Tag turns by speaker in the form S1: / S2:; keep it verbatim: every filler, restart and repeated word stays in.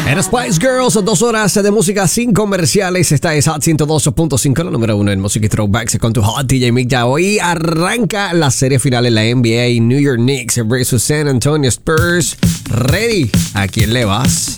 S1: En Spice Girls, dos horas de música sin comerciales. Esta es Hot ciento dos punto cinco, la número uno en música y throwbacks con tu Hot D J Mick. Ya hoy arranca la serie final en la N B A. New York Knicks versus San Antonio Spurs. Ready. ¿A quién le vas?